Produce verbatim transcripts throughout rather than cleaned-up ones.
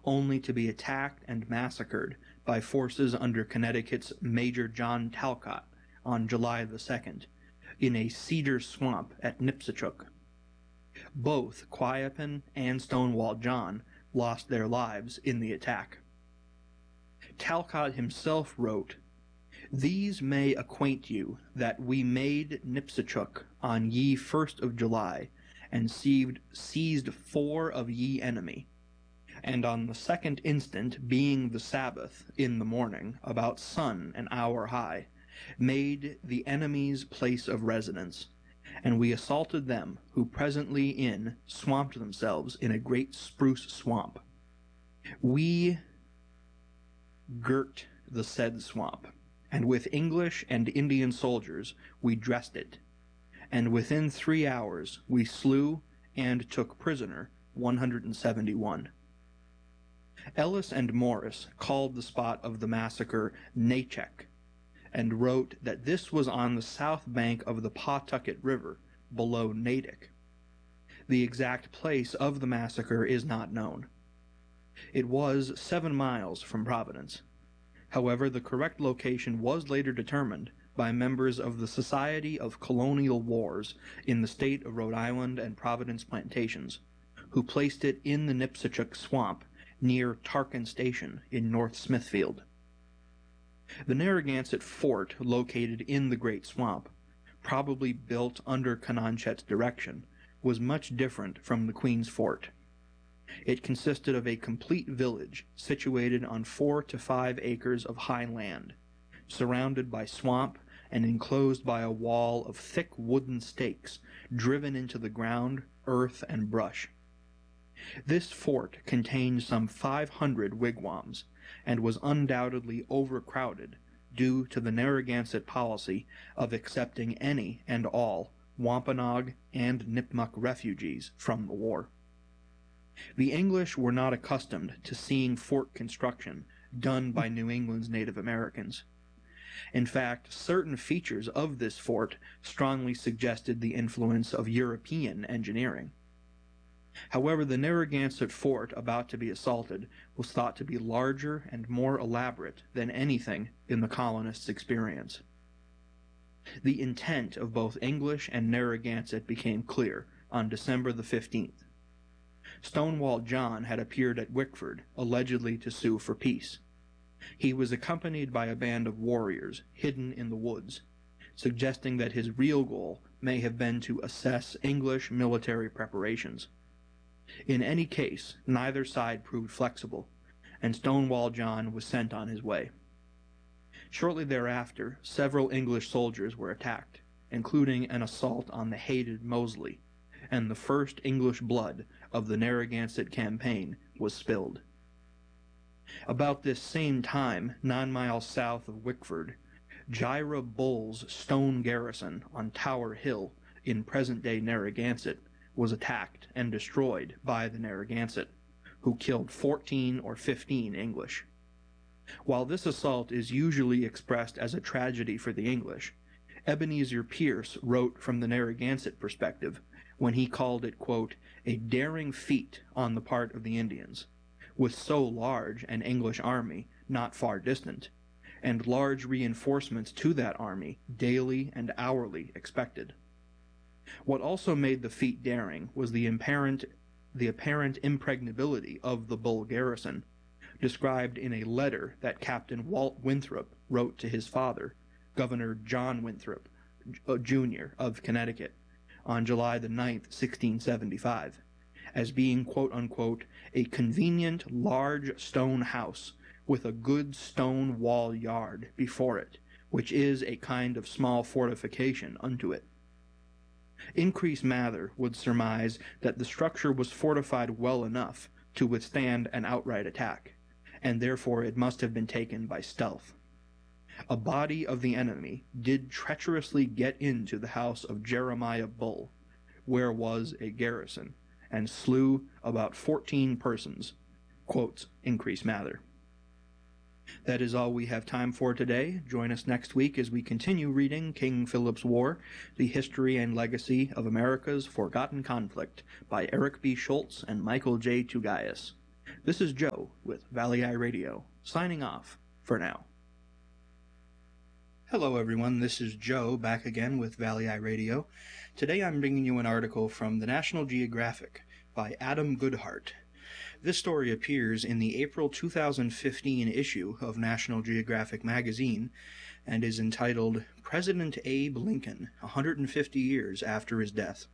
only to be attacked and massacred by forces under Connecticut's Major John Talcott on July the second in a cedar swamp at Nipsachuck. Both Quiapen and Stonewall John lost their lives in the attack. Talcott himself wrote, "These may acquaint you that we made Nipsachuck on ye first of July, and seized, seized four of ye enemy. And on the second instant, being the Sabbath, in the morning, about sun an hour high, made the enemy's place of residence. And we assaulted them, who presently in swamped themselves in a great spruce swamp. We girt the said swamp, and with English and Indian soldiers we dressed it. And within three hours we slew and took prisoner one hundred seventy-one. Ellis and Morris called the spot of the massacre Nachek, and wrote that this was on the south bank of the Pawtucket River, below Natick. The exact place of the massacre is not known. It was seven miles from Providence. However, the correct location was later determined by members of the Society of Colonial Wars in the state of Rhode Island and Providence plantations, who placed it in the Nipsachuck Swamp near Tarkin Station in North Smithfield. The Narragansett Fort, located in the Great Swamp, probably built under Cononchet's direction, was much different from the Queen's Fort. It consisted of a complete village situated on four to five acres of high land, surrounded by swamp and enclosed by a wall of thick wooden stakes driven into the ground, earth, and brush. This fort contained some five hundred wigwams, and was undoubtedly overcrowded due to the Narragansett policy of accepting any and all Wampanoag and Nipmuc refugees from the war. The English were not accustomed to seeing fort construction done by New England's Native Americans. In fact, certain features of this fort strongly suggested the influence of European engineering. However, the Narragansett fort about to be assaulted was thought to be larger and more elaborate than anything in the colonists' experience. The intent of both English and Narragansett became clear on December the fifteenth. Stonewall John had appeared at Wickford, allegedly to sue for peace. He was accompanied by a band of warriors hidden in the woods, suggesting that his real goal may have been to assess English military preparations. In any case, neither side proved flexible, and Stonewall John was sent on his way. Shortly thereafter, several English soldiers were attacked, including an assault on the hated Moseley, and the first English blood of the Narragansett campaign was spilled. About this same time, nine miles south of Wickford, Jira Bull's stone garrison on Tower Hill in present-day Narragansett was attacked and destroyed by the Narragansett, who killed fourteen or fifteen English. While this assault is usually expressed as a tragedy for the English, Ebenezer Pierce wrote from the Narragansett perspective when he called it, quote, a daring feat on the part of the Indians, with so large an English army not far distant, and large reinforcements to that army daily and hourly expected. What also made the feat daring was the apparent, the apparent impregnability of the Bull garrison, described in a letter that Captain Walt Winthrop wrote to his father, Governor John Winthrop, Junior of Connecticut, on July the ninth, sixteen seventy-five, as being, quote-unquote, a convenient large stone house with a good stone wall yard before it, which is a kind of small fortification unto it. Increase Mather would surmise that the structure was fortified well enough to withstand an outright attack, and therefore it must have been taken by stealth. A body of the enemy did treacherously get into the house of Jeremiah Bull, where was a garrison, and slew about fourteen persons, quotes Increase Mather. That is all we have time for today. Join us next week as we continue reading King Philip's War, The History and Legacy of America's Forgotten Conflict by Eric B. Schultz and Michael J. Tugayas. This is Joe with Valley Eye Radio, signing off for now. Hello everyone, this is Joe back again with Valley Eye Radio. Today I'm bringing you an article from the National Geographic by Adam Goodhart. This story appears in the April two thousand fifteen issue of National Geographic magazine and is entitled President Abe Lincoln, one hundred fifty years after his death.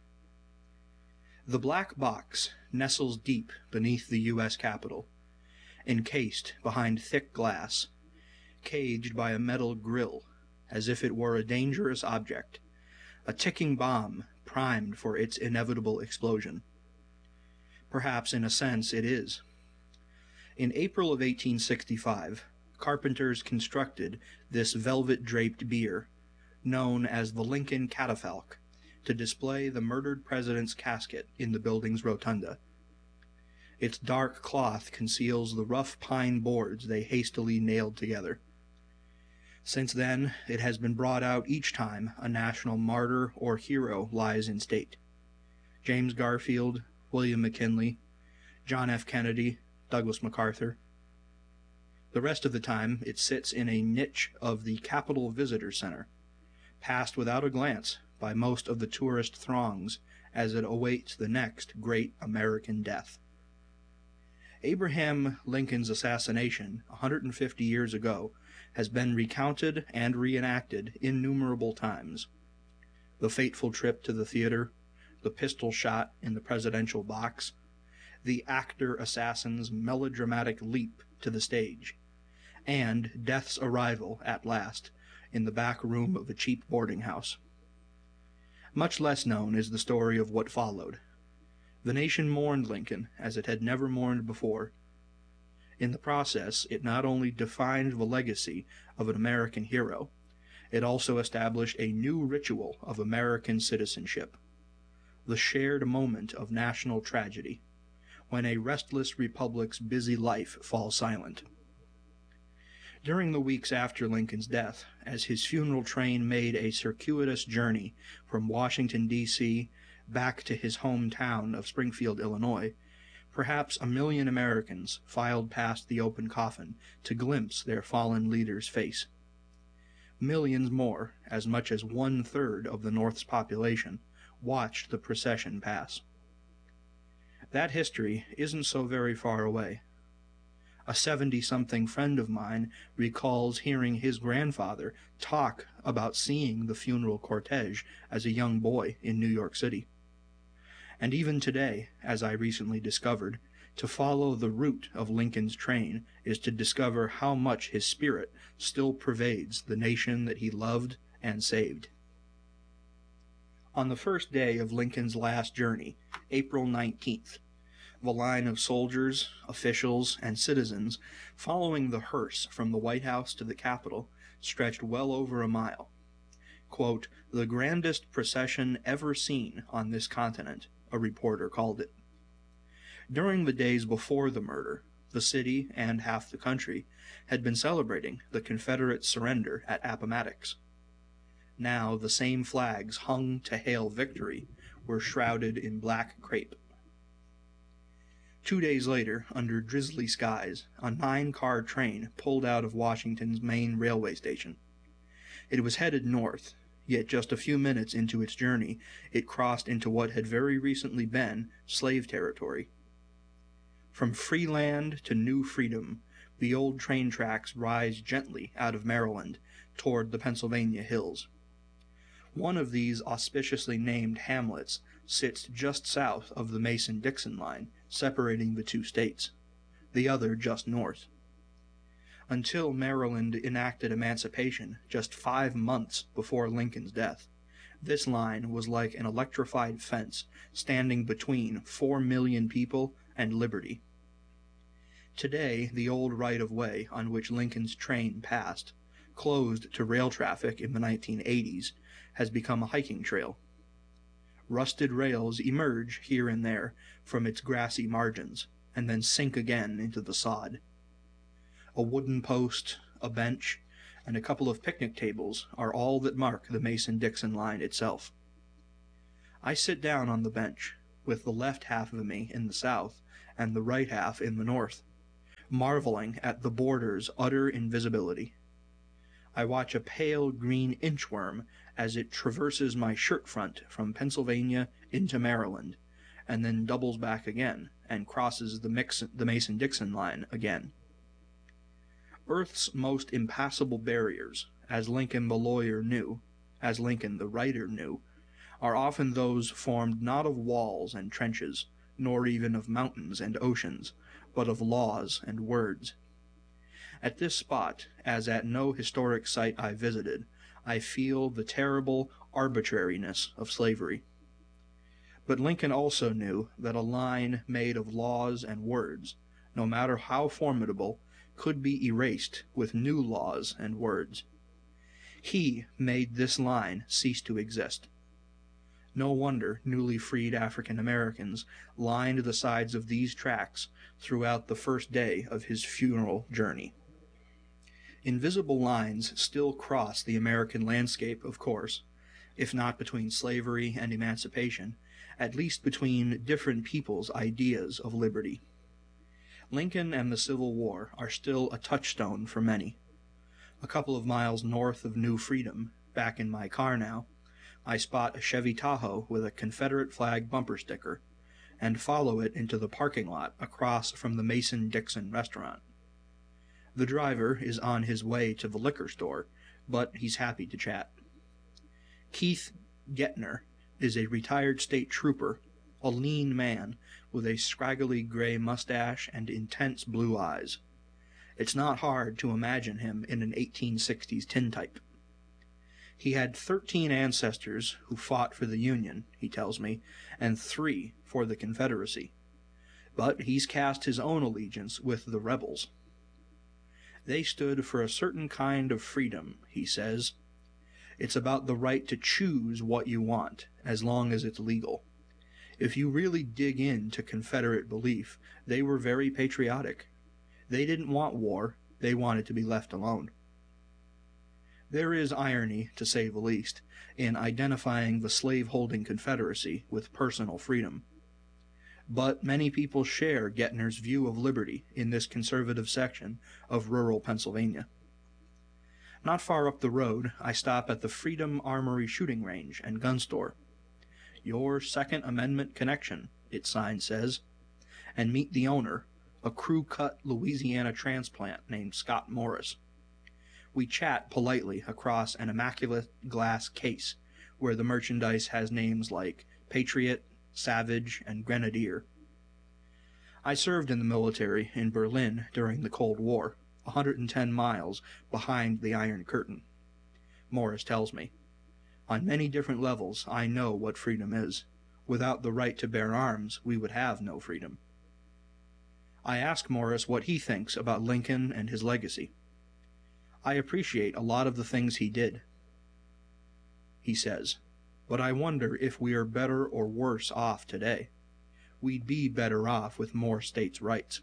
The black box nestles deep beneath the U S Capitol, encased behind thick glass, caged by a metal grill, as if it were a dangerous object, a ticking bomb primed for its inevitable explosion. Perhaps in a sense it is. In April of eighteen sixty-five, carpenters constructed this velvet-draped bier, known as the Lincoln Catafalque, to display the murdered president's casket in the building's rotunda. Its dark cloth conceals the rough pine boards they hastily nailed together. Since then, it has been brought out each time a national martyr or hero lies in state. James Garfield, William McKinley, John F. Kennedy, Douglas MacArthur. The rest of the time, it sits in a niche of the Capitol Visitor Center, passed without a glance by most of the tourist throngs as it awaits the next great American death. Abraham Lincoln's assassination one hundred fifty years ago has been recounted and reenacted innumerable times. The fateful trip to the theater, the pistol shot in the presidential box, the actor-assassin's melodramatic leap to the stage, and death's arrival, at last, in the back room of a cheap boarding house. Much less known is the story of what followed. The nation mourned Lincoln as it had never mourned before. In the process, it not only defined the legacy of an American hero, it also established a new ritual of American citizenship, the shared moment of national tragedy, when a restless republic's busy life falls silent. During the weeks after Lincoln's death, as his funeral train made a circuitous journey from Washington, D C back to his hometown of Springfield, Illinois, perhaps a million Americans filed past the open coffin to glimpse their fallen leader's face. Millions more, as much as one-third of the North's population, watched the procession pass. That history isn't so very far away. A seventy-something friend of mine recalls hearing his grandfather talk about seeing the funeral cortege as a young boy in New York City. And even today, as I recently discovered, to follow the route of Lincoln's train is to discover how much his spirit still pervades the nation that he loved and saved. On the first day of Lincoln's last journey, April nineteenth, the line of soldiers, officials, and citizens following the hearse from the White House to the Capitol stretched well over a mile. Quote, "The grandest procession ever seen on this continent," a reporter called it. During the days before the murder, the city and half the country had been celebrating the Confederate surrender at Appomattox. Now the same flags hung to hail victory were shrouded in black crape. Two days later, under drizzly skies, a nine-car train pulled out of Washington's main railway station. It was headed north, yet just a few minutes into its journey, it crossed into what had very recently been slave territory. From free land to new freedom, the old train tracks rise gently out of Maryland toward the Pennsylvania hills. One of these auspiciously named hamlets sits just south of the Mason-Dixon line, separating the two states, the other just north. Until Maryland enacted emancipation just five months before Lincoln's death, this line was like an electrified fence standing between four million people and liberty. Today, the old right-of-way on which Lincoln's train passed, closed to rail traffic in the nineteen eighties, has become a hiking trail. Rusted rails emerge here and there from its grassy margins, and then sink again into the sod. A wooden post, a bench, and a couple of picnic tables are all that mark the Mason-Dixon line itself. I sit down on the bench, with the left half of me in the south and the right half in the north, marveling at the border's utter invisibility. I watch a pale green inchworm as it traverses my shirt front from Pennsylvania into Maryland, and then doubles back again and crosses the, Mix- the Mason-Dixon line again. Earth's most impassable barriers, as Lincoln the lawyer knew, as Lincoln the writer knew, are often those formed not of walls and trenches, nor even of mountains and oceans, but of laws and words. At this spot, as at no historic site I visited, I feel the terrible arbitrariness of slavery. But Lincoln also knew that a line made of laws and words, no matter how formidable, could be erased with new laws and words. He made this line cease to exist. No wonder newly freed African Americans lined the sides of these tracks throughout the first day of his funeral journey. Invisible lines still cross the American landscape, of course, if not between slavery and emancipation, at least between different people's ideas of liberty. Lincoln and the Civil War are still a touchstone for many. A couple of miles north of New Freedom, back in my car now, I spot a Chevy Tahoe with a Confederate flag bumper sticker, and follow it into the parking lot across from the Mason-Dixon restaurant. The driver is on his way to the liquor store, but he's happy to chat. Keith Getner is a retired state trooper, a lean man with a scraggly gray mustache and intense blue eyes. It's not hard to imagine him in an eighteen sixties tintype. He had thirteen ancestors who fought for the Union, he tells me, and three for the Confederacy. But he's cast his own allegiance with the rebels. They stood for a certain kind of freedom, he says. It's about the right to choose what you want, as long as it's legal. If you really dig into Confederate belief, they were very patriotic. They didn't want war, they wanted to be left alone. There is irony, to say the least, in identifying the slave-holding Confederacy with personal freedom. But many people share Getner's view of liberty in this conservative section of rural Pennsylvania. Not far up the road, I stop at the Freedom Armory shooting range and gun store. Your Second Amendment connection, its sign says, and meet the owner, a crew-cut Louisiana transplant named Scott Morris. We chat politely across an immaculate glass case where the merchandise has names like Patriot, Savage, and Grenadier. I served in the military in Berlin during the Cold War, one hundred ten miles behind the Iron Curtain. Morris tells me, on many different levels I know what freedom is. Without the right to bear arms, we would have no freedom. I ask Morris what he thinks about Lincoln and his legacy. I appreciate a lot of the things he did, he says, but I wonder if we are better or worse off today. We'd be better off with more states' rights.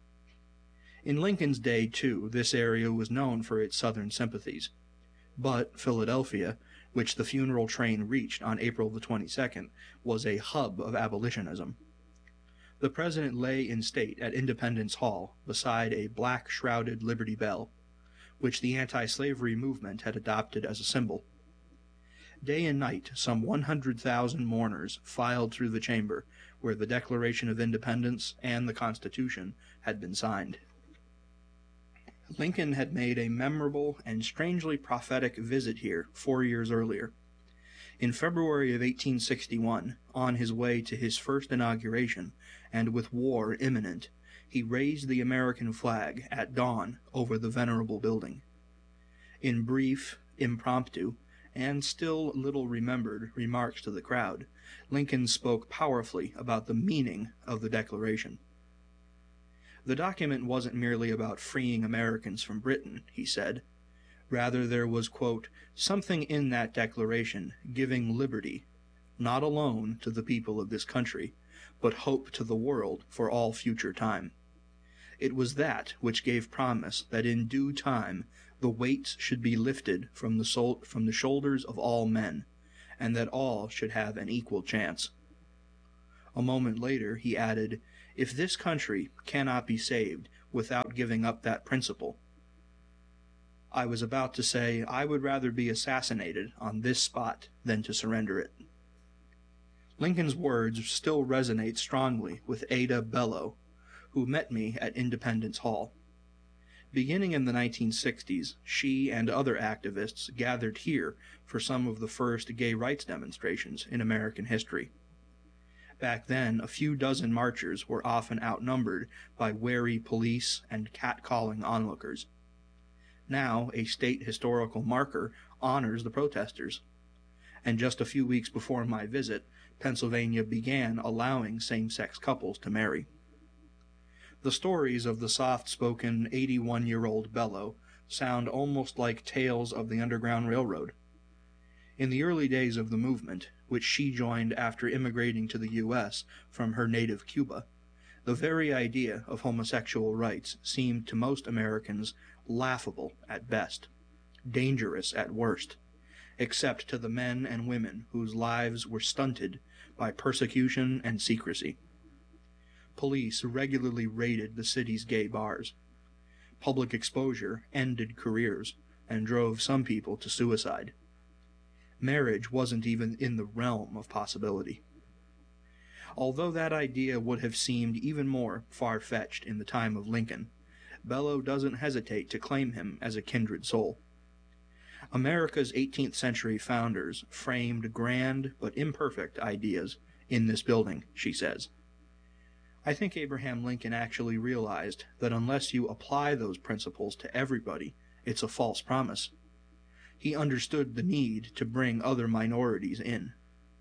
In Lincoln's day, too, this area was known for its Southern sympathies. But Philadelphia, which the funeral train reached on April the twenty-second, was a hub of abolitionism. The president lay in state at Independence Hall beside a black-shrouded Liberty Bell, which the anti-slavery movement had adopted as a symbol. Day and night, some one hundred thousand mourners filed through the chamber where the Declaration of Independence and the Constitution had been signed. Lincoln had made a memorable and strangely prophetic visit here four years earlier. In February of eighteen sixty-one, on his way to his first inauguration, and with war imminent, he raised the American flag at dawn over the venerable building. In brief, impromptu, and still little remembered remarks to the crowd, Lincoln spoke powerfully about the meaning of the Declaration. The document wasn't merely about freeing Americans from Britain, he said. Rather, there was, quote, something in that declaration giving liberty, not alone to the people of this country, but hope to the world for all future time. It was that which gave promise that in due time the weights should be lifted from the, sol- from the shoulders of all men, and that all should have an equal chance. A moment later he added, If this country cannot be saved without giving up that principle, I was about to say I would rather be assassinated on this spot than to surrender it. Lincoln's words still resonate strongly with Ada Bellow, who met me at Independence Hall. Beginning in the nineteen sixties, she and other activists gathered here for some of the first gay rights demonstrations in American history. Back then, a few dozen marchers were often outnumbered by wary police and catcalling onlookers. Now, a state historical marker honors the protesters. And just a few weeks before my visit, Pennsylvania began allowing same-sex couples to marry. The stories of the soft-spoken eighty-one-year-old Bellow sound almost like tales of the Underground Railroad. In the early days of the movement, which she joined after immigrating to the U S from her native Cuba, the very idea of homosexual rights seemed to most Americans laughable at best, dangerous at worst, except to the men and women whose lives were stunted by persecution and secrecy. Police regularly raided the city's gay bars. Public exposure ended careers and drove some people to suicide. Marriage wasn't even in the realm of possibility. Although that idea would have seemed even more far-fetched in the time of Lincoln, Bellow doesn't hesitate to claim him as a kindred soul. America's eighteenth century founders framed grand but imperfect ideas in this building, she says. I think Abraham Lincoln actually realized that unless you apply those principles to everybody, it's a false promise. He understood the need to bring other minorities in.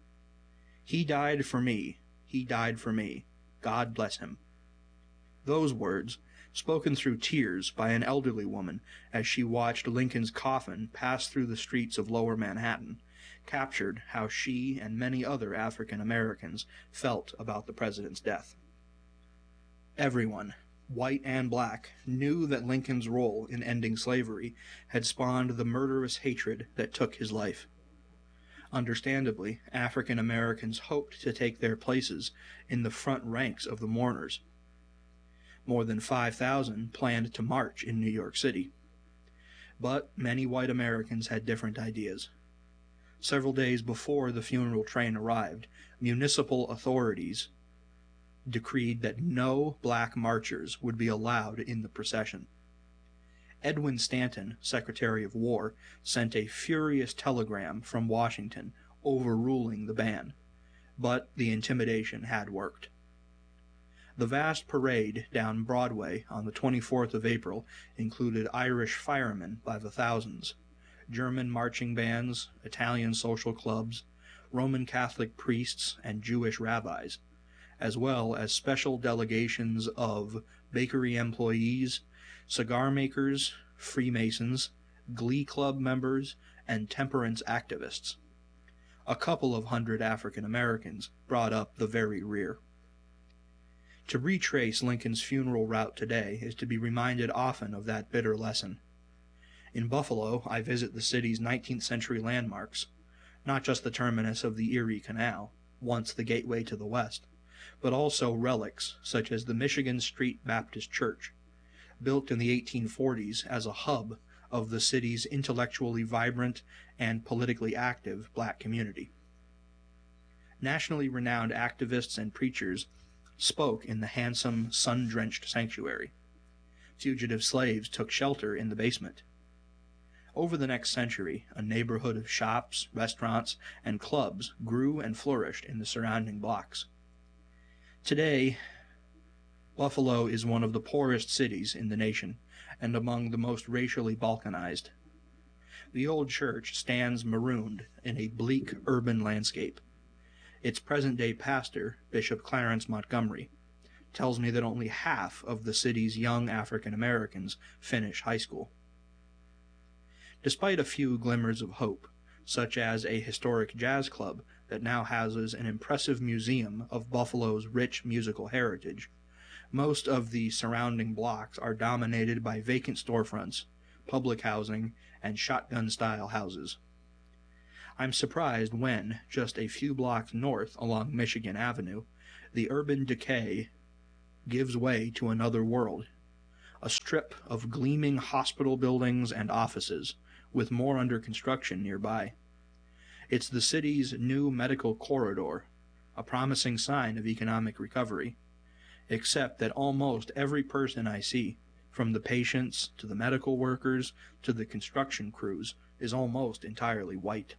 He died for me. He died for me. God bless him. Those words, spoken through tears by an elderly woman as she watched Lincoln's coffin pass through the streets of Lower Manhattan, captured how she and many other African Americans felt about the president's death. Everyone, white and black, knew that Lincoln's role in ending slavery had spawned the murderous hatred that took his life. Understandably, African Americans hoped to take their places in the front ranks of the mourners. More than five thousand planned to march in New York City. But many white Americans had different ideas. Several days before the funeral train arrived, municipal authorities decreed that no black marchers would be allowed in the procession. Edwin Stanton, Secretary of War, sent a furious telegram from Washington overruling the ban, but the intimidation had worked. The vast parade down Broadway on the twenty-fourth of April included Irish firemen by the thousands, German marching bands, Italian social clubs, Roman Catholic priests, and Jewish rabbis, as well as special delegations of bakery employees, cigar makers, Freemasons, Glee Club members, and temperance activists. A couple of hundred African Americans brought up the very rear. To retrace Lincoln's funeral route today is to be reminded often of that bitter lesson. In Buffalo, I visit the city's nineteenth century landmarks, not just the terminus of the Erie Canal, once the gateway to the west, but also relics such as the Michigan Street Baptist Church, built in the eighteen forties as a hub of the city's intellectually vibrant and politically active black community. Nationally renowned activists and preachers spoke in the handsome, sun-drenched sanctuary. Fugitive slaves took shelter in the basement. Over the next century, a neighborhood of shops, restaurants, and clubs grew and flourished in the surrounding blocks. Today, Buffalo is one of the poorest cities in the nation and among the most racially balkanized. The old church stands marooned in a bleak urban landscape. Its present-day pastor, Bishop Clarence Montgomery, tells me that only half of the city's young African Americans finish high school. Despite a few glimmers of hope, such as a historic jazz club that now houses an impressive museum of Buffalo's rich musical heritage, most of the surrounding blocks are dominated by vacant storefronts, public housing, and shotgun-style houses. I'm surprised when, just a few blocks north along Michigan Avenue, the urban decay gives way to another world, a strip of gleaming hospital buildings and offices, with more under construction nearby. It's the city's new medical corridor, a promising sign of economic recovery, except that almost every person I see, from the patients to the medical workers to the construction crews, is almost entirely white.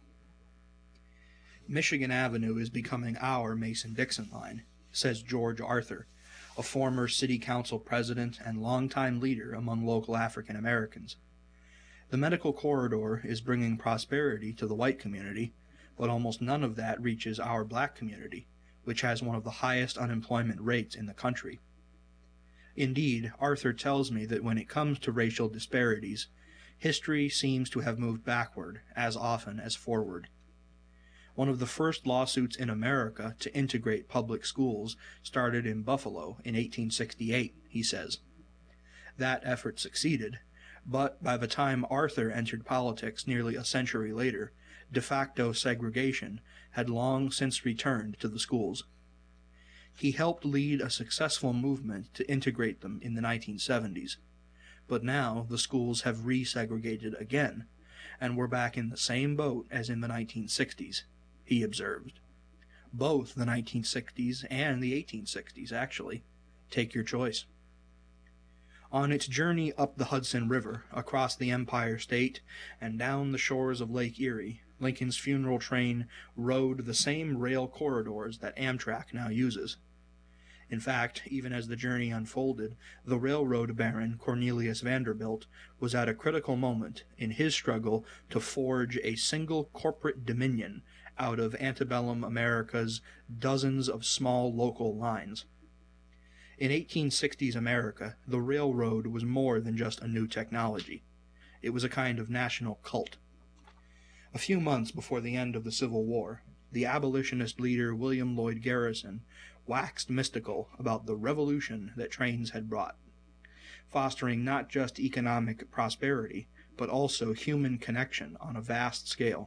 Michigan Avenue is becoming our Mason-Dixon line, says George Arthur, a former city council president and longtime leader among local African Americans. The medical corridor is bringing prosperity to the white community, but almost none of that reaches our black community, which has one of the highest unemployment rates in the country. Indeed, Arthur tells me that when it comes to racial disparities, history seems to have moved backward as often as forward. One of the first lawsuits in America to integrate public schools started in Buffalo in eighteen sixty-eight, he says. That effort succeeded, but by the time Arthur entered politics nearly a century later, de facto segregation had long since returned to the schools. He helped lead a successful movement to integrate them in the nineteen seventies, but now the schools have resegregated again, and we're back in the same boat as in the nineteen sixties, he observed. Both the nineteen sixties and the eighteen sixties, actually. Take your choice. On its journey up the Hudson River, across the Empire State, and down the shores of Lake Erie, Lincoln's funeral train rode the same rail corridors that Amtrak now uses. In fact, even as the journey unfolded, the railroad baron Cornelius Vanderbilt was at a critical moment in his struggle to forge a single corporate dominion out of antebellum America's dozens of small local lines. In eighteen sixties America, the railroad was more than just a new technology. It was a kind of national cult. A few months before the end of the Civil War, the abolitionist leader William Lloyd Garrison waxed mystical about the revolution that trains had brought, fostering not just economic prosperity, but also human connection on a vast scale.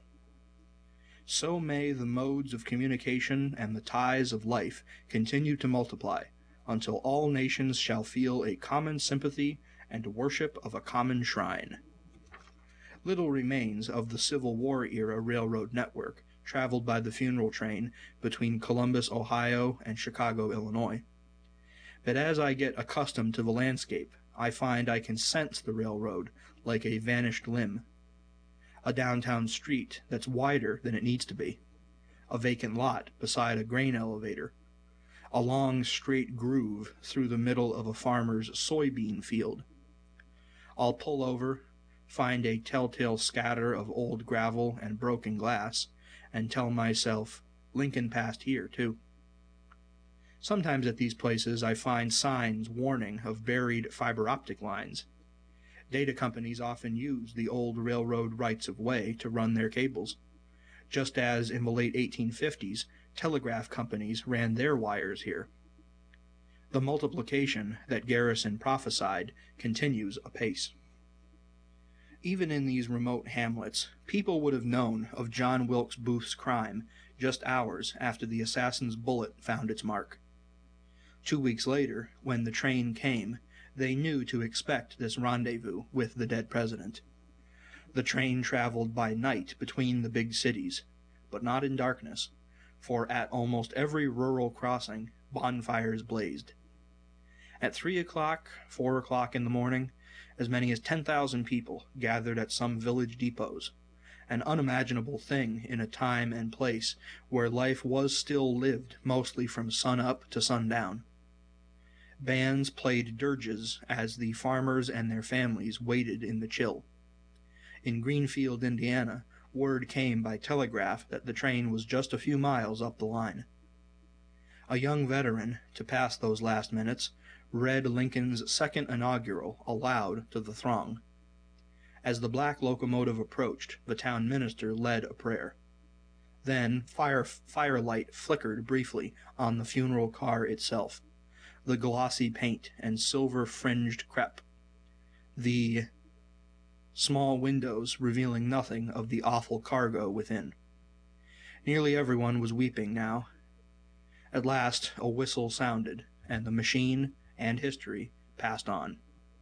So may the modes of communication and the ties of life continue to multiply, until all nations shall feel a common sympathy and worship of a common shrine. Little remains of the Civil War-era railroad network traveled by the funeral train between Columbus, Ohio, and Chicago, Illinois. But as I get accustomed to the landscape, I find I can sense the railroad like a vanished limb. A downtown street that's wider than it needs to be. A vacant lot beside a grain elevator. A long, straight groove through the middle of a farmer's soybean field. I'll pull over, find a telltale scatter of old gravel and broken glass, and tell myself, Lincoln passed here, too. Sometimes at these places I find signs warning of buried fiber optic lines. Data companies often use the old railroad rights-of-way to run their cables, just as in the late eighteen fifties, telegraph companies ran their wires here. The multiplication that Garrison prophesied continues apace. Even in these remote hamlets, people would have known of John Wilkes Booth's crime just hours after the assassin's bullet found its mark. Two weeks later, when the train came, they knew to expect this rendezvous with the dead president. The train traveled by night between the big cities, but not in darkness, for at almost every rural crossing, bonfires blazed. At three o'clock, four o'clock in the morning, as many as ten thousand people gathered at some village depots, an unimaginable thing in a time and place where life was still lived mostly from sun-up to sundown. Bands played dirges as the farmers and their families waited in the chill. In Greenfield, Indiana, word came by telegraph that the train was just a few miles up the line. A young veteran, to pass those last minutes, read Lincoln's second inaugural aloud to the throng. As the black locomotive approached, the town minister led a prayer. Then fire firelight flickered briefly on the funeral car itself, the glossy paint and silver-fringed crepe, the small windows revealing nothing of the awful cargo within. Nearly everyone was weeping now. At last a whistle sounded, and the machine, and history passed on.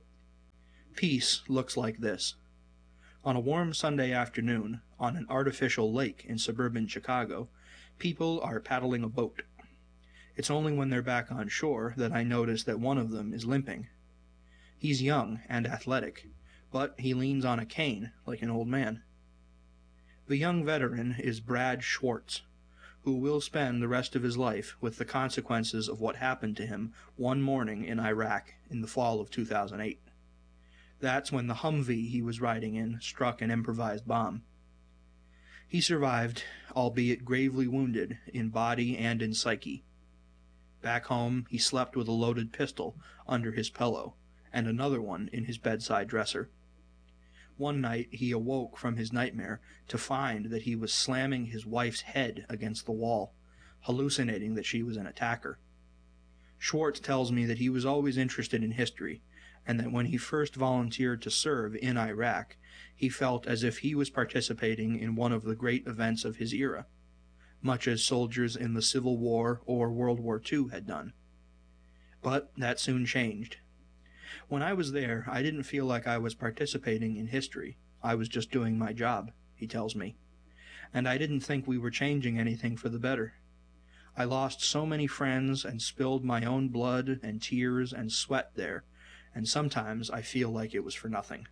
Peace looks like this. On a warm Sunday afternoon, on an artificial lake in suburban Chicago, people are paddling a boat. It's only when they're back on shore that I notice that one of them is limping. He's young and athletic, but he leans on a cane like an old man. The young veteran is Brad Schwartz, who will spend the rest of his life with the consequences of what happened to him one morning in Iraq in the fall of two thousand eight. That's when the Humvee he was riding in struck an improvised bomb. He survived, albeit gravely wounded in body and in psyche. Back home, he slept with a loaded pistol under his pillow and another one in his bedside dresser. One night he awoke from his nightmare to find that he was slamming his wife's head against the wall, hallucinating that she was an attacker. Schwartz tells me that he was always interested in history, and that when he first volunteered to serve in Iraq, he felt as if he was participating in one of the great events of his era, much as soldiers in the Civil War or World War Two had done. But that soon changed. When I was there, I didn't feel like I was participating in history. I was just doing my job, he tells me. And I didn't think we were changing anything for the better. I lost so many friends and spilled my own blood and tears and sweat there, and sometimes I feel like it was for nothing.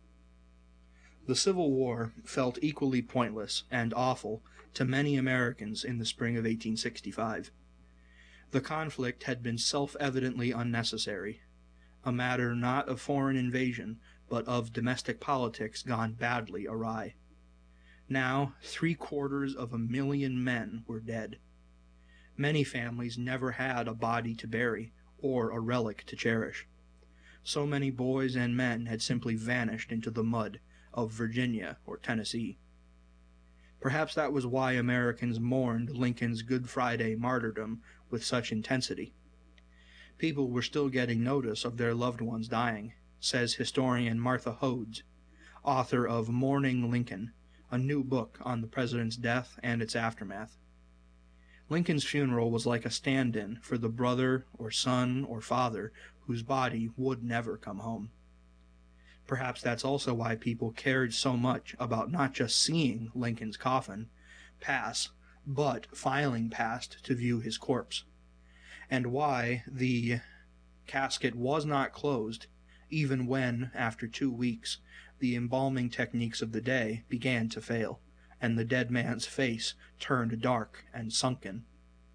The Civil War felt equally pointless and awful to many Americans in the spring of eighteen sixty-five. The conflict had been self-evidently unnecessary, a matter not of foreign invasion, but of domestic politics gone badly awry. Now, three-quarters of a million men were dead. Many families never had a body to bury or a relic to cherish. So many boys and men had simply vanished into the mud of Virginia or Tennessee. Perhaps that was why Americans mourned Lincoln's Good Friday martyrdom with such intensity. People were still getting notice of their loved ones dying, says historian Martha Hodes, author of Mourning Lincoln, a new book on the president's death and its aftermath. Lincoln's funeral was like a stand-in for the brother or son or father whose body would never come home. Perhaps that's also why people cared so much about not just seeing Lincoln's coffin pass, but filing past to view his corpse, and why the casket was not closed even when, after two weeks, the embalming techniques of the day began to fail, and the dead man's face turned dark and sunken.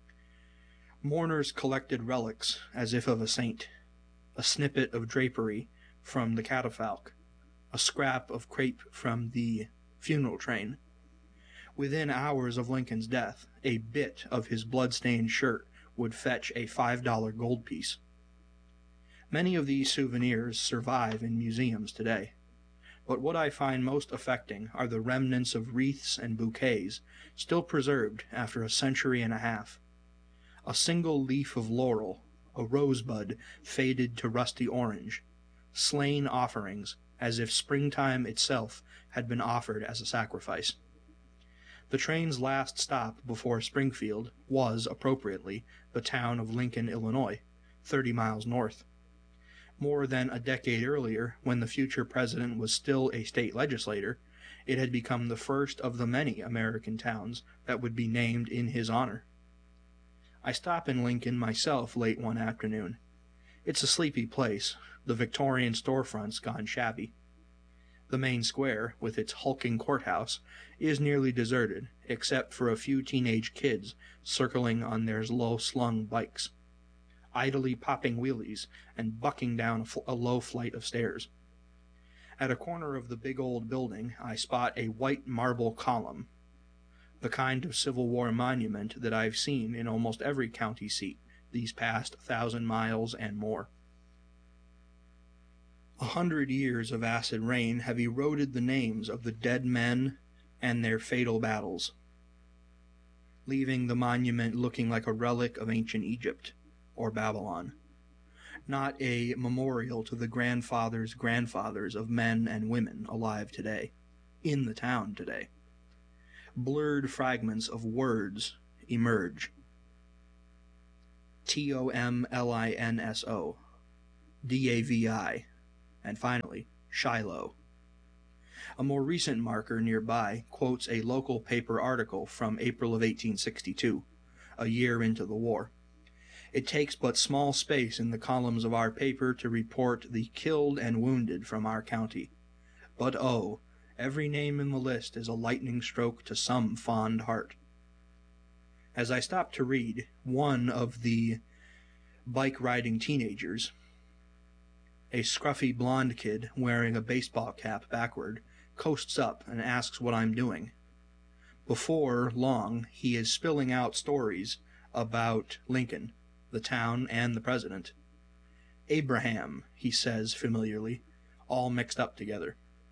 Mourners collected relics as if of a saint, a snippet of drapery from the catafalque, a scrap of crepe from the funeral train. Within hours of Lincoln's death, a bit of his blood-stained shirt would fetch a five dollar gold piece. Many of these souvenirs survive in museums today, but what I find most affecting are the remnants of wreaths and bouquets still preserved after a century and a half. A single leaf of laurel, a rosebud faded to rusty orange, slain offerings as if springtime itself had been offered as a sacrifice. The train's last stop before Springfield was, appropriately, the town of Lincoln, Illinois, thirty miles north. More than a decade earlier, when the future president was still a state legislator, it had become the first of the many American towns that would be named in his honor. I stop in Lincoln myself late one afternoon. It's a sleepy place, the Victorian storefronts gone shabby. The main square, with its hulking courthouse, is nearly deserted, except for a few teenage kids circling on their low-slung bikes, idly popping wheelies and bucking down a, fl- a low flight of stairs. At a corner of the big old building, I spot a white marble column, the kind of Civil War monument that I've seen in almost every county seat these past thousand miles and more. A hundred years of acid rain have eroded the names of the dead men and their fatal battles, leaving the monument looking like a relic of ancient Egypt or Babylon, not a memorial to the grandfathers' grandfathers of men and women alive today, in the town today. Blurred fragments of words emerge. T O M L I N S O, D A V I, and finally, Shiloh. A more recent marker nearby quotes a local paper article from April of eighteen sixty-two, a year into the war. It takes but small space in the columns of our paper to report the killed and wounded from our county. But oh, every name in the list is a lightning stroke to some fond heart. As I stop to read, one of the bike-riding teenagers, a scruffy blonde kid wearing a baseball cap backward, coasts up and asks what I'm doing. Before long, he is spilling out stories about Lincoln, the town, and the president. Abraham, he says familiarly, all mixed up together.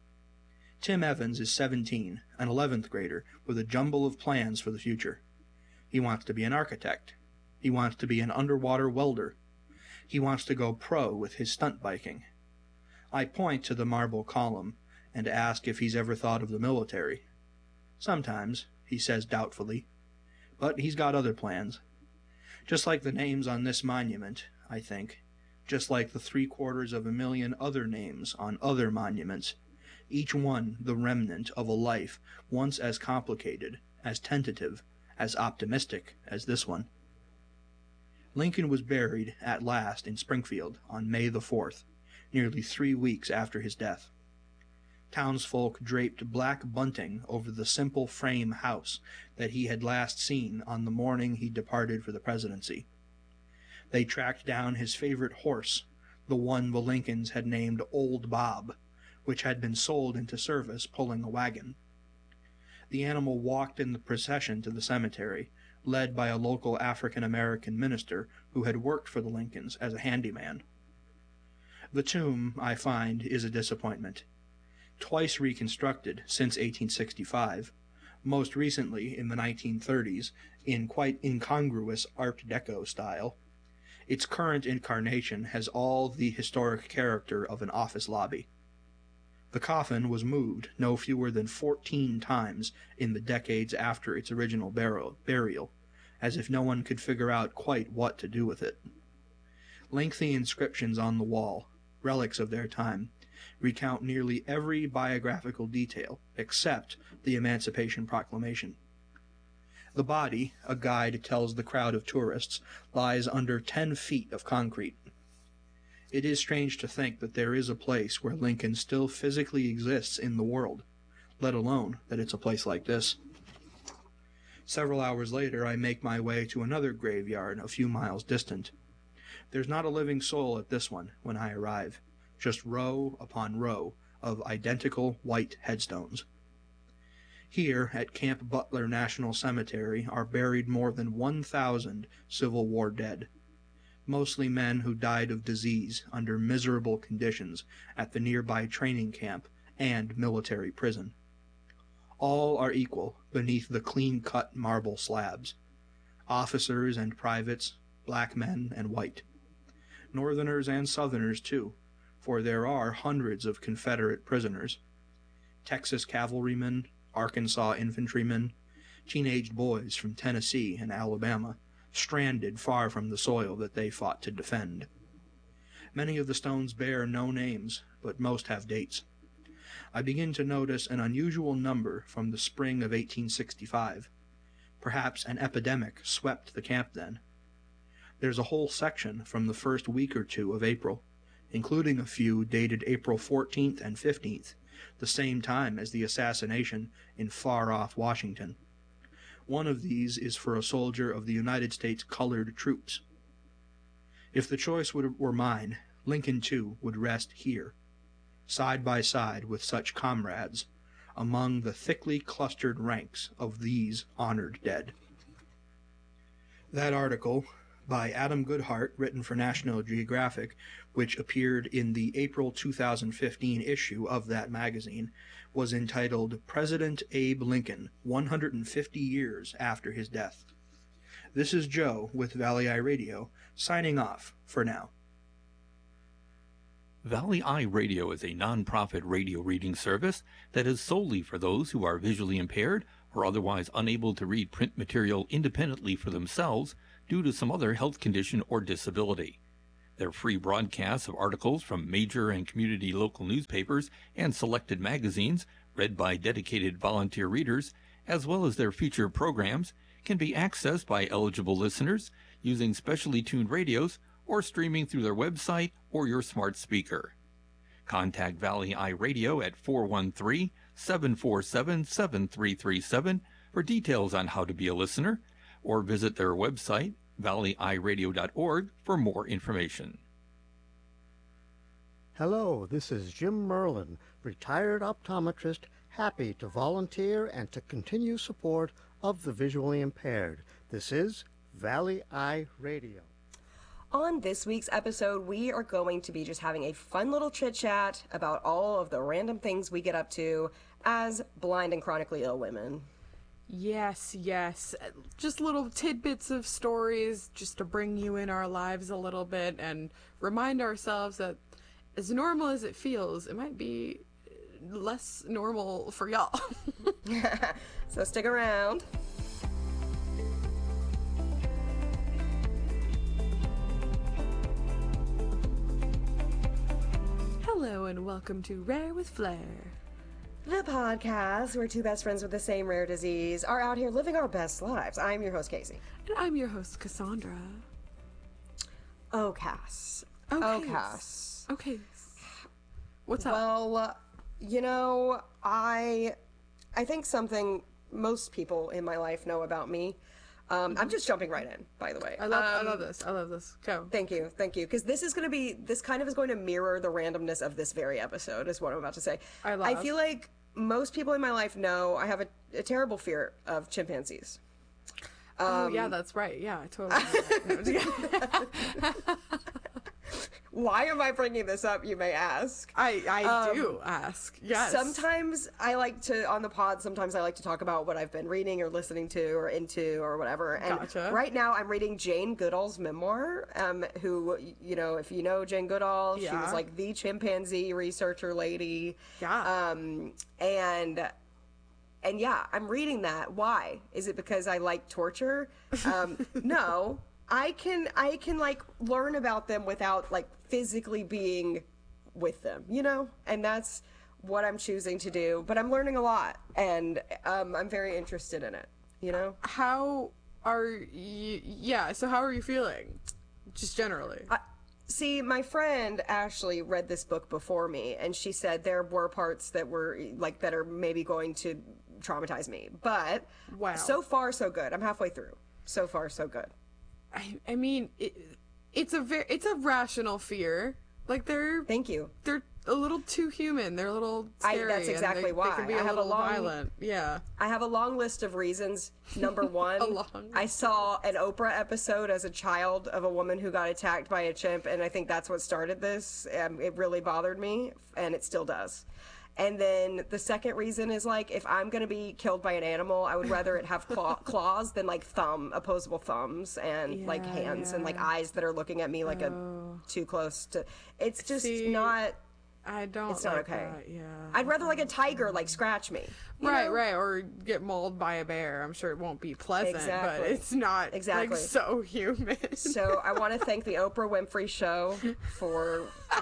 Tim Evans is seventeen, an eleventh grader, with a jumble of plans for the future. He wants to be an architect. He wants to be an underwater welder. He wants to go pro with his stunt biking. I point to the marble column and ask if he's ever thought of the military. Sometimes, he says doubtfully, but he's got other plans. Just like the names on this monument, I think, just like the three-quarters of a million other names on other monuments, each one the remnant of a life once as complicated, as tentative, as optimistic as this one. Lincoln was buried at last in Springfield on May the fourth, nearly three weeks after his death. Townsfolk draped black bunting over the simple frame house that he had last seen on the morning he departed for the presidency. They tracked down his favorite horse, the one the Lincolns had named Old Bob, which had been sold into service pulling a wagon. The animal walked in the procession to the cemetery, led by a local African-American minister who had worked for the Lincolns as a handyman. The tomb, I find, is a disappointment. Twice reconstructed since eighteen sixty-five, most recently in the nineteen thirties in quite incongruous Art Deco style, its current incarnation has all the historic character of an office lobby. The coffin was moved no fewer than fourteen times in the decades after its original burial, burial, as if no one could figure out quite what to do with it. Lengthy inscriptions on the wall, relics of their time, recount nearly every biographical detail except the Emancipation Proclamation. The body, a guide tells the crowd of tourists, lies under ten feet of concrete. It is strange to think that there is a place where Lincoln still physically exists in the world, let alone that it's a place like this. Several hours later, I make my way to another graveyard a few miles distant. There's not a living soul at this one when I arrive, just row upon row of identical white headstones. Here at Camp Butler National Cemetery are buried more than one thousand Civil War dead, mostly men who died of disease under miserable conditions at the nearby training camp and military prison. All are equal beneath the clean-cut marble slabs, officers and privates, black men and white. Northerners and Southerners, too, for there are hundreds of Confederate prisoners, Texas cavalrymen, Arkansas infantrymen, teenage boys from Tennessee and Alabama, stranded far from the soil that they fought to defend. Many of the stones bear no names, but most have dates. I begin to notice an unusual number from the spring of eighteen sixty-five. Perhaps an epidemic swept the camp then. There's a whole section from the first week or two of April, including a few dated April fourteenth and fifteenth, the same time as the assassination in far-off Washington. One of these is for a soldier of the United States Colored Troops. If the choice would, were mine, Lincoln, too, would rest here, side by side with such comrades, among the thickly clustered ranks of these honored dead. That article, by Adam Goodhart, written for National Geographic, which appeared in the April two thousand fifteen issue of that magazine, was entitled President Abe Lincoln, one hundred fifty years after his death. This is Joe with Valley Eye Radio, signing off for now. Valley Eye Radio is a non-profit radio reading service that is solely for those who are visually impaired or otherwise unable to read print material independently for themselves due to some other health condition or disability. Their free broadcasts of articles from major and community local newspapers and selected magazines, read by dedicated volunteer readers, as well as their featured programs, can be accessed by eligible listeners using specially tuned radios or streaming through their website or your smart speaker. Contact Valley Eye Radio at four one three, seven four seven, seven three three seven for details on how to be a listener, or visit their website, valley eye radio dot org, for more information. Hello, this is Jim Merlin, retired optometrist, happy to volunteer and to continue support of the visually impaired. This is Valley Eye Radio. On this week's episode, we are going to be just having a fun little chit-chat about all of the random things we get up to as blind and chronically ill women. Yes, yes. Just little tidbits of stories just to bring you in our lives a little bit and remind ourselves that as normal as it feels, it might be less normal for y'all. So stick around. Hello and welcome to Rare with Flair, The podcast where two best friends with the same rare disease are out here living our best lives. I'm your host, Casey. and I'm your host, Cassandra. Oh, Cass. Okay. Oh, Cass. Okay. What's up? Well, uh, you know, I, I think something most people in my life know about me. Um, I'm just jumping right in, by the way. I love, um, I love this. I love this. Go. Thank you, thank you. Because this is going to be, this kind of is going to mirror the randomness of this very episode, is what I'm about to say. I love. I feel like most people in my life know I have a, a terrible fear of chimpanzees. Oh, yeah, that's right. Yeah, I totally know that. No, Why am I bringing this up, you may ask? I, I Um, do ask. Yes. Sometimes I like to, on the pod, sometimes I like to talk about what I've been reading or listening to or into or whatever. And Gotcha. right now I'm reading Jane Goodall's memoir, um, who, you know, if you know Jane Goodall, she Yeah. was like the chimpanzee researcher lady. Yeah. Um, and... And yeah, I'm reading that. Why? Is it because I like torture? Um, no. I can I can like learn about them without like physically being with them, you know? And that's what I'm choosing to do. But I'm learning a lot, and um, I'm very interested in it, you know? How are you? Yeah. So how are you feeling? Just generally. I, see, my friend Ashley read this book before me, and she said there were parts that were like that are maybe going to traumatize me. But Wow. so far so good. I'm halfway through. So far so good. I, I mean, it, it's a very, it's a rational fear. Like they're, Thank you. they're a little too human. They're a little I- scary. that's and exactly they, why. They can be I a have a little long- violent. Yeah. I have a long list of reasons. Number one, A long I saw an Oprah episode as a child of a woman who got attacked by a chimp, and I think that's what started this. Um, it really bothered me, and it still does. And then the second reason is like, if I'm going to be killed by an animal, I would rather it have claw- claws than like thumb, opposable thumbs and like Yeah, hands and like yeah. eyes that are looking at me like Oh. a too close to. It's just See, not. I don't It's not like okay. that. Yeah. I'd rather like a tiger like scratch me. you Right, know? right, or get mauled by a bear. I'm sure it won't be pleasant, Exactly. but it's not Exactly. like so human. So I want to thank the Oprah Winfrey Show for,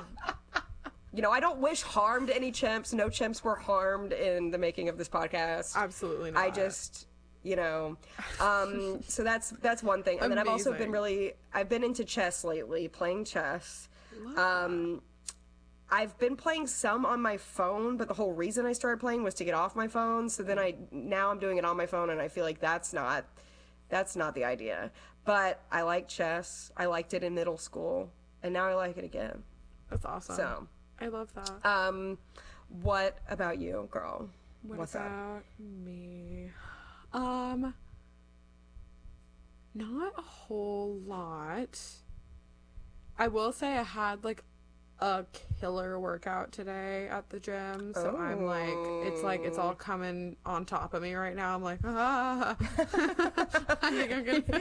you know, I don't wish harm to any chimps. No chimps were harmed in the making of this podcast. Absolutely not. I just, you know, um, so that's that's one thing. And then I've also been Amazing. really, I've been into chess lately, playing chess. Love Um, I've been playing some on my phone, but the whole reason I started playing was to get off my phone. So then I now I'm doing it on my phone, and I feel like that's not that's not the idea. But I like chess. I liked it in middle school, and now I like it again. That's awesome. So, I love that. um, what about you, girl? What What's up? about me? Um, not a whole lot. I will say I had like a killer workout today at the gym, so I'm like, it's like it's all coming on top of me right now. I'm like, ah, I think I'm gonna,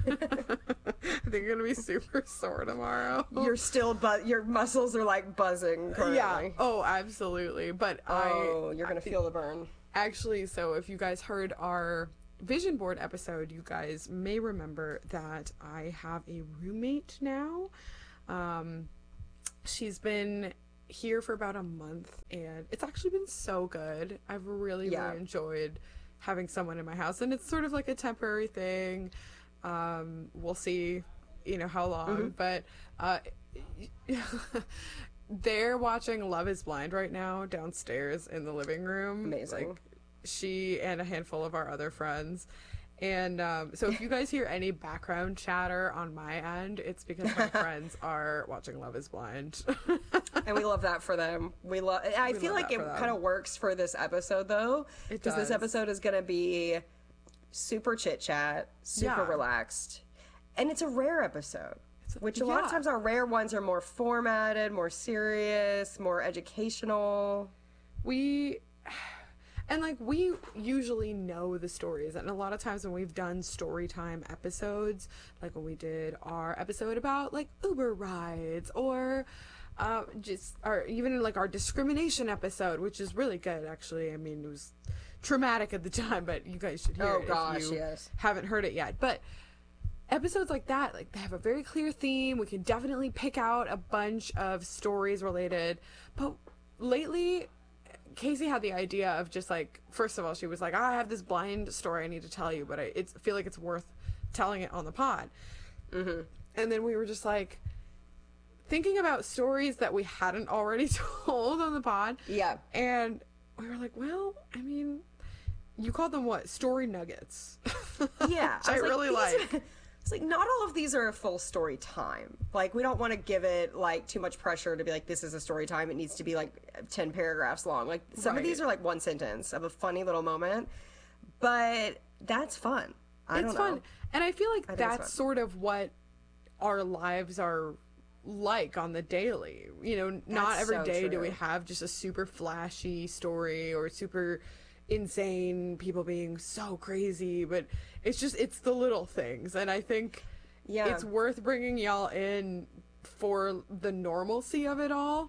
I think I'm gonna be super sore tomorrow. You're still, but your muscles are like buzzing currently. Yeah. Oh, absolutely. But Oh, I you're gonna feel the burn. actually, so if you guys heard our vision board episode, you guys may remember that I have a roommate now. Um, she's been here for about a month, and it's actually been so good. I've really, Yeah. really enjoyed having someone in my house, and it's sort of like a temporary thing. Um, we'll see, you know, how long, Mm-hmm. but uh, they're watching Love is Blind right now downstairs in the living room. Amazing. Like, she and a handful of our other friends. And um, so if you guys hear any background chatter on my end, it's because my friends are watching Love is Blind. And we love that for them. We love. I We feel love like that it for them. kind of works for this episode, though, It because this does. episode is going to be super chit chat, super Yeah. relaxed, and it's a rare episode. a- Which a lot of yeah. times our rare ones are more formatted, more serious, more educational. we and like we usually know the stories, and a lot of times when we've done story time episodes, like when we did our episode about like Uber rides, or uh, just or even like our discrimination episode, which is really good actually. I mean, it was traumatic at the time, but you guys should hear Oh, it gosh, if you yes. haven't heard it yet. But episodes like that, like, they have a very clear theme. We can definitely pick out a bunch of stories related. But lately, Casey had the idea of just like, first of all, she was like, I have this blind story I need to tell you, but I it's, feel like it's worth telling it on the pod. Mm-hmm. And then we were just like thinking about stories that we hadn't already told on the pod. Yeah. And we were like, well, I mean, you called them what? Story nuggets. Yeah. Which I, was really these like. are- It's like, not all of these are a full story time. Like, we don't want to give it, like, too much pressure to be like, this is a story time. It needs to be, like, ten paragraphs long. Like, some of Right. these are, like, one sentence of a funny little moment. But that's fun. I It's don't fun. know. And I feel like think it's fun. that's sort of what our lives are like on the daily. You know, not That's every so day do we true. have just a super flashy story or super insane people being so crazy, but it's just it's the little things. And I think Yeah. it's worth bringing y'all in for the normalcy of it all,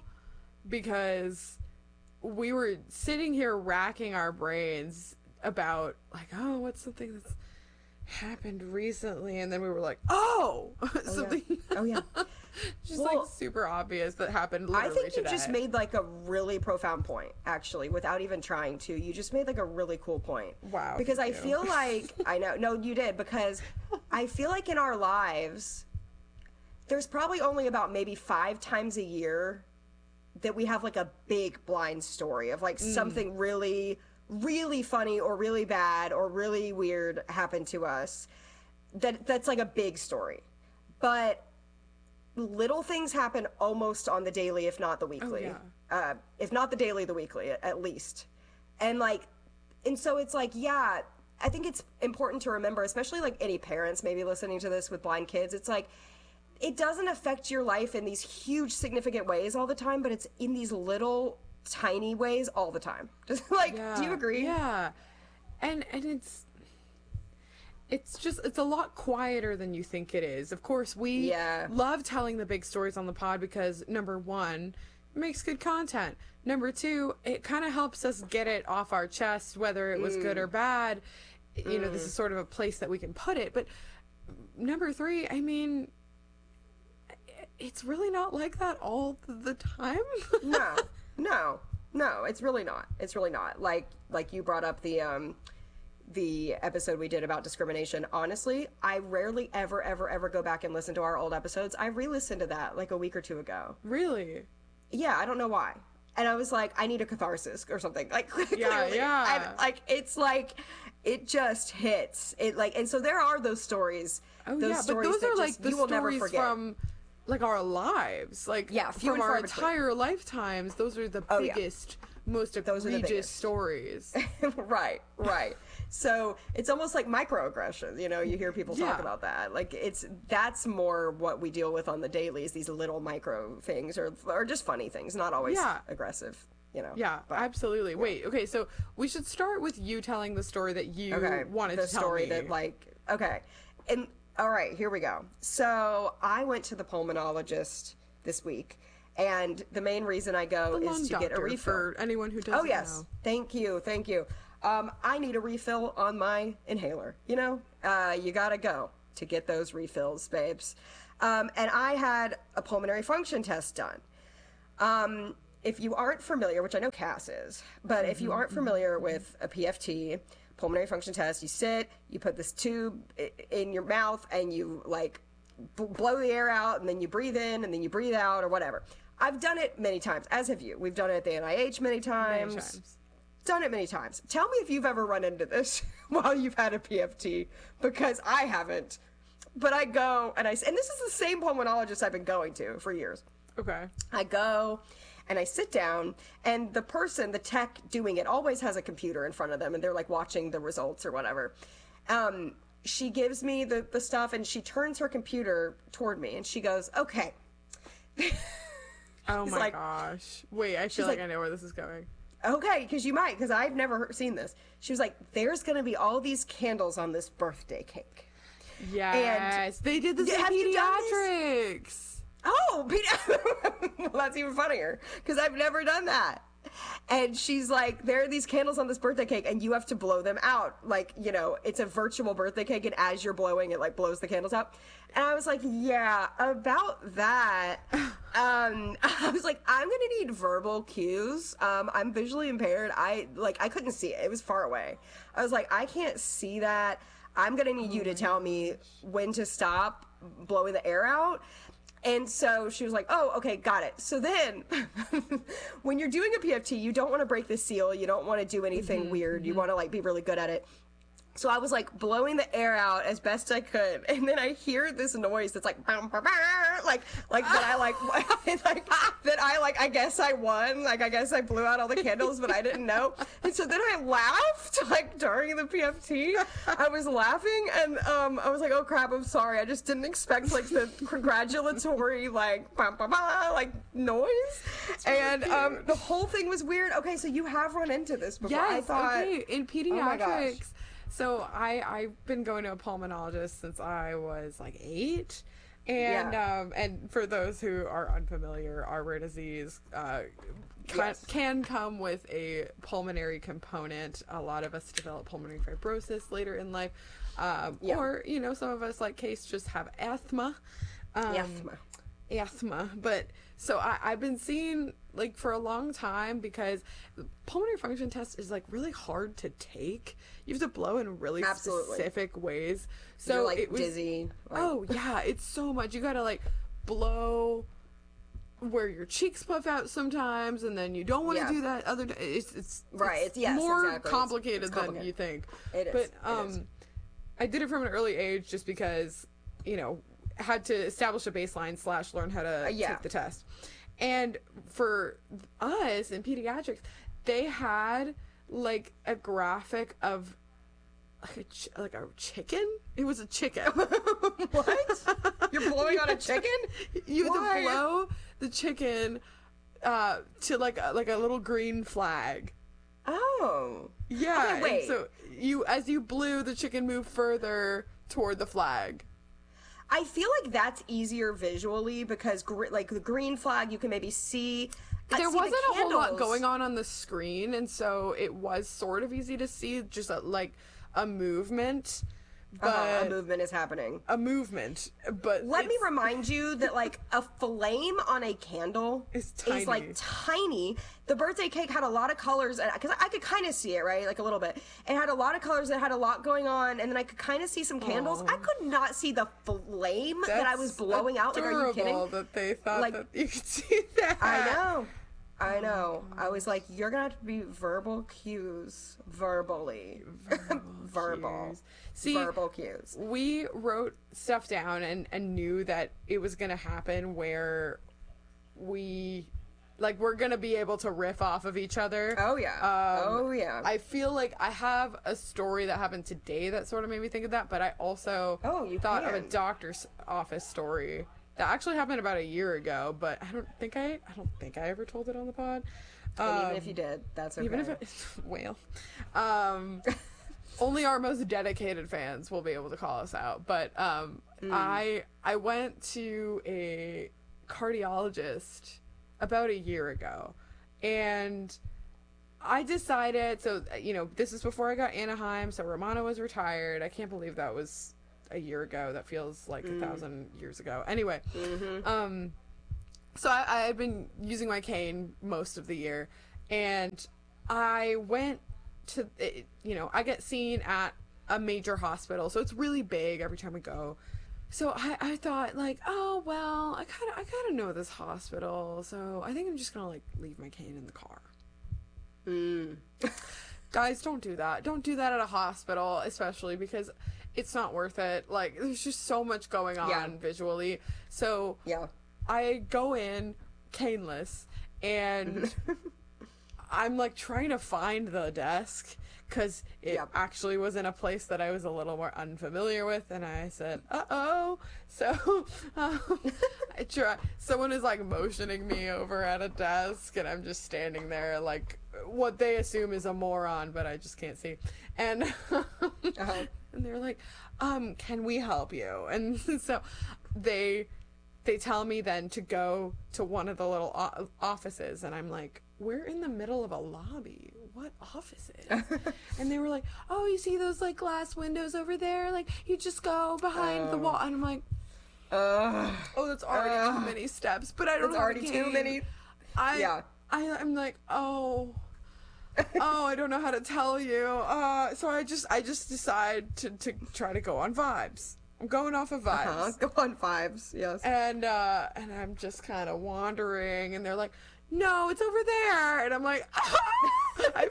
because we were sitting here racking our brains about like, oh, what's something that's happened recently, and then we were like, oh, something Oh, yeah. just Well, like super obvious that happened I literally think you today. just made, like, a really profound point, actually, without even trying to. You just made, like, a really cool point. Wow, Because I thank you. feel like, I know, no, you did, because I feel like in our lives, there's probably only about maybe five times a year that we have, like, a big blind story of, like, something really, really funny or really bad or really weird happened to us. That That's, like, a big story. But little things happen almost on the daily, if not the weekly. yeah. Uh, if not the daily, the weekly, at least. And like, and so it's like, yeah, I think it's important to remember, especially like any parents maybe listening to this with blind kids. It's like, it doesn't affect your life in these huge, significant ways all the time, but it's in these little, tiny ways all the time. Just like, do you Yeah, agree? Yeah. And and it's it's just it's a lot quieter than you think it is. Of course, we Yeah. love telling the big stories on the pod because number one, it makes good content. Number two, it kind of helps us get it off our chest, whether it was good or bad. You know, this is sort of a place that we can put it. But number three, I mean, it's really not like that all the time. no, no, no. It's really not. It's really not. Like, like you brought up the um, the episode we did about discrimination. Honestly, I rarely ever, ever, ever go back and listen to our old episodes. I re-listened to that like a week or two ago. Really? Yeah, I don't know why. And I was like, I need a catharsis or something. Like, Yeah, clearly. yeah. And, like, it's like, it just hits. It like, and so there are those stories. Oh those yeah, but stories those that are like just, the you will never stories forget. from like our lives, like Yeah, few from and our far between. entire lifetimes. Those are the Oh, yeah. biggest, most are the egregious biggest. stories. Right, right. So it's almost like microaggressions. You know, you hear people talk Yeah. about that. Like, it's that's more what we deal with on the daily is these little micro things, or or just funny things, not always Yeah. aggressive. You know. Yeah, absolutely. Wait, okay, so we should start with you telling the story that you Okay. wanted the to tell story me. that like okay, and all right, here we go. So I went to the pulmonologist this week, and the main reason I go the lung is to get a doctor, refill. for anyone who doesn't Oh yes, know. thank you, thank you. Um, I need a refill on my inhaler. You know, uh, you gotta go to get those refills, babes. Um, and I had a pulmonary function test done. Um, if you aren't familiar, which I know Cass is, but if you aren't familiar with a P F T, pulmonary function test, you sit, you put this tube in your mouth, and you like b- blow the air out, and then you breathe in, and then you breathe out, or whatever. I've done it many times, as have you. We've done it at the N I H many times. Many times. Done it many times. Tell me if you've ever run into this while you've had a P F T, because I haven't. But I go, and I, and this is the same pulmonologist I've been going to for years. Okay. I go and I sit down, and the person, the tech doing it, always has a computer in front of them, and they're like watching the results or whatever. Um, she gives me the, the stuff, and she turns her computer toward me, and she goes, okay. Oh my like, gosh. Wait, I feel like, like, I know where this is going. Okay, because you might, because I've never heard, seen this. She was like, there's going to be all these candles on this birthday cake. Yes. They did this Have in you done pediatrics. Oh, Pete- well, that's even funnier because I've never done that. And she's like, there are these candles on this birthday cake, and you have to blow them out. Like, you know, it's a virtual birthday cake, and as you're blowing, it like blows the candles out. And I was like, yeah, about that. um, I was like, I'm gonna need verbal cues. Um, I'm visually impaired. I like, I couldn't see it. It was far away. I was like, I can't see that. I'm gonna need you to tell me when to stop blowing the air out. And so she was like, oh, okay, got it. So then when you're doing a P F T, you don't want to break the seal. You don't want to do anything mm-hmm, weird. Mm-hmm. You want to like be really good at it. So I was like blowing the air out as best I could, and then I hear this noise that's like, bah, bah, bah, like, like that I like, like that I like. I guess I won. Like I guess I blew out all the candles, but I didn't know. And so then I laughed like during the P F T. I was laughing, and um, I was like, oh crap, I'm sorry. I just didn't expect like the congratulatory like, bah, bah, bah, like noise, and um, the whole thing was weird. Okay, so you have run into this before? Yes. I thought, okay. In pediatrics. Oh So I, I've been going to a pulmonologist since I was like eight. And yeah. um, and for those who are unfamiliar, our rare disease uh, can, yes. can come with a pulmonary component. A lot of us develop pulmonary fibrosis later in life. Um, yeah. Or, you know, some of us, like Case, just have asthma. Um, asthma. Asthma. But so I, I've been seeing like for a long time because the pulmonary function test is like really hard to take. You have to blow in really Absolutely. specific ways. So You're, like it was, dizzy. Like... Oh yeah, it's so much. You gotta like blow where your cheeks puff out sometimes, and then you don't want to yeah. do that other. It's it's right. It's it's, yes, more exactly. complicated, it's, it's complicated than you think. It is. But um, it is. I did it from an early age just because you know had to establish a baseline slash learn how to uh, yeah. take the test. And for us in pediatrics, they had like a graphic of like a ch- like a chicken. It was a chicken. What? You're blowing on a chicken? You have to blow the chicken uh, to like a, like a little green flag. Oh. Yeah. Okay, wait. And so you, as you blew, the chicken moved further toward the flag. I feel like that's easier visually because, gr- like, the green flag, you can maybe see. Uh, there see wasn't the a whole lot going on on the screen, and so it was sort of easy to see just a, like a movement. But uh-huh, a movement is happening. A movement, but let me remind you that like a flame on a candle is, tiny. is like tiny. The birthday cake had a lot of colors, and because I could kind of see it, right, like a little bit. It had a lot of colors. It had a lot going on, and then I could kind of see some candles. Aww. I could not see the flame That's that I was blowing out. Like, are you kidding? That they thought like, that you could see that. I know. I know. I was like, you're gonna have to be verbal cues, verbally, verbal, verbal, cues. See, verbal cues. We wrote stuff down and and knew that it was gonna happen where we, like, we're gonna be able to riff off of each other. Oh yeah. Um, oh yeah. I feel like I have a story that happened today that sort of made me think of that, but I also oh, you thought can. of a doctor's office story. That actually happened about a year ago, but I don't think I I don't think I ever told it on the pod. Um, and even if um, you did, that's okay. Even if it, well, um, only our most dedicated fans will be able to call us out. But um, mm. I I went to a cardiologist about a year ago, and I decided. So you know, this is before I got Anaheim. So Romano was retired. I can't believe that was a year ago that feels like mm. a thousand years ago. Anyway, mm-hmm. um, so I, I had been using my cane most of the year, and I went to, you know, I get seen at a major hospital, so it's really big every time we go. So I, I thought, like, oh, well, I kind of I kind of know this hospital, so I think I'm just going to, like, leave my cane in the car. Mm. Guys, don't do that. Don't do that at a hospital, especially because it's not worth it. Like, there's just so much going on yeah. visually. So yeah. I go in caneless, and I'm, like, trying to find the desk, because it yep. actually was in a place that I was a little more unfamiliar with, and I said, uh-oh. So um, I try. Someone is, like, motioning me over at a desk, and I'm just standing there like what they assume is a moron, but I just can't see. And uh-huh. and they're like, um, can we help you? And so they they tell me then to go to one of the little o- offices, and I'm like, we're in the middle of a lobby. What offices? And they were like, oh, you see those, like, glass windows over there? Like, you just go behind uh, the wall. And I'm like, uh, oh, that's already uh, too many steps. But I don't know. It's already too many. I, yeah. I, I'm like, oh, oh, I don't know how to tell you. Uh, so I just, I just decide to, to try to go on Vibes. I'm going off of Vibes. Uh-huh. Go on Vibes, yes. And, uh, and I'm just kind of wandering, and they're like, no, it's over there. And I'm like, ah! I,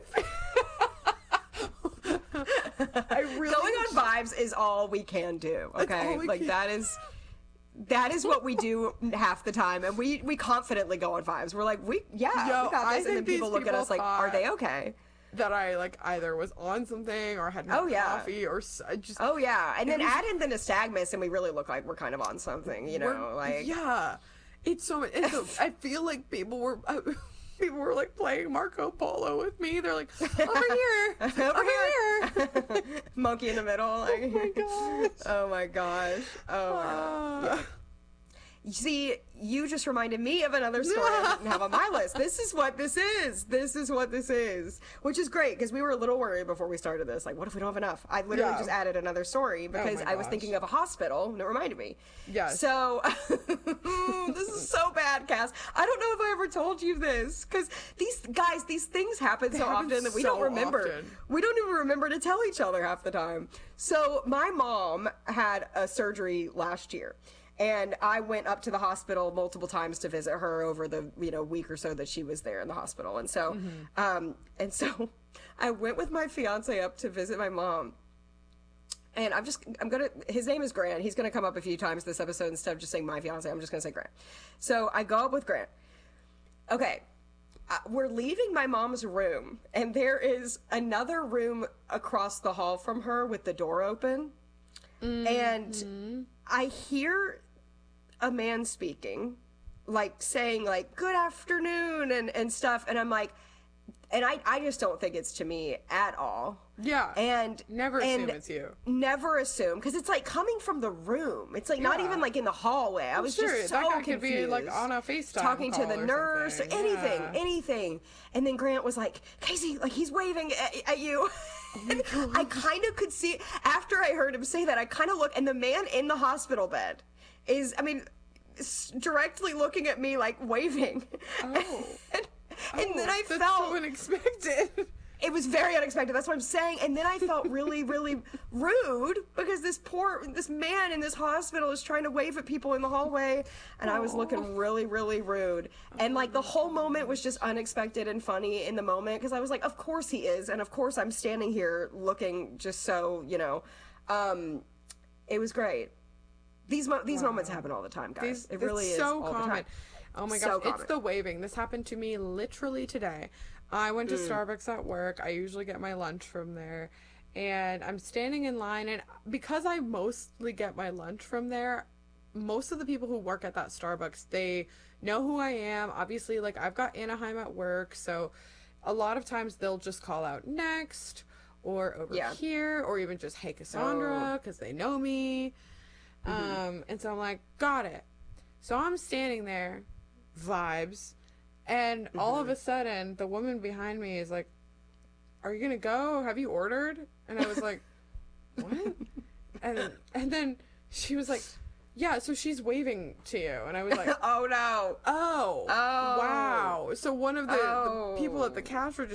I really going on Vibes is all we can do. Okay, like can. that is that is what we do half the time, and we we confidently go on Vibes. We're like, we yeah, Yo, we got this, I and then people look people at us like, are they okay? That I, like, either was on something or had oh, yeah. coffee or I just oh yeah, and then was, add in the nystagmus, and we really look like we're kind of on something, you know, like yeah. It's so much. It's so, I feel like people were uh, people were like playing Marco Polo with me. They're like, over here, over, over here, here. Monkey in the middle. Like, oh my gosh. Oh my gosh. Oh my god. Yeah. You see, you just reminded me of another story I didn't have on my list. This is what this is. This is what this is. Which is great, because we were a little worried before we started this. Like, what if we don't have enough? I literally yeah. just added another story because oh I was thinking of a hospital, and it reminded me. Yes. So, this is so bad, Cass. I don't know if I ever told you this, because these, guys, these things happen they so happen often that we so don't remember. Often. We don't even remember to tell each other half the time. So, my mom had a surgery last year. And I went up to the hospital multiple times to visit her over the, you know, week or so that she was there in the hospital. And so, mm-hmm. um, and so I went with my fiance up to visit my mom. And I'm just, I'm going to, his name is Grant. He's going to come up a few times this episode instead of just saying my fiance. I'm just going to say Grant. So I go up with Grant. Okay. Uh, we're leaving my mom's room, and there is another room across the hall from her with the door open. Mm-hmm. And I hear a man speaking, like saying like, good afternoon and, and stuff. And I'm like, and I, I just don't think it's to me at all. Yeah. And never and assume it's you. Never assume. Cause it's like coming from the room. It's like yeah. not even like in the hallway. I I'm was sure, just so that guy confused. Could be like on a FaceTime talking call to the or nurse or anything, yeah. anything. And then Grant was like, Casey, like he's waving at, at you. And I kind of could see, after I heard him say that, I kind of look, and the man in the hospital bed is, I mean, directly looking at me, like, waving. Oh. and and oh, then I that's felt... so unexpected. It was very unexpected. That's what I'm saying. And then I felt really, really rude because this poor, this man in this hospital is trying to wave at people in the hallway. And Aww. I was looking really, really rude. And like the whole moment was just unexpected and funny in the moment because I was like, of course he is. And of course I'm standing here looking just so, you know, um, it was great. These mo- these wow. moments happen all the time, guys. These, it really it's is so all common. the time. Oh my so gosh, common. It's the waving. This happened to me literally today. I went to mm. Starbucks at work. I usually get my lunch from there. And I'm standing in line, and because I mostly get my lunch from there, most of the people who work at that Starbucks, they know who I am. Obviously, like, I've got Anaheim at work, so a lot of times they'll just call out next or over yeah. here or even just, hey, Cassandra, because oh. they know me. Mm-hmm. Um, and so I'm like, got it. So I'm standing there, vibes, and mm-hmm. all of a sudden, the woman behind me is like, are you going to go? Have you ordered? And I was like, what? and and then she was like, yeah, so she's waving to you. And I was like, Oh no. oh, Oh. wow. So one of the, Oh. the people at the cash register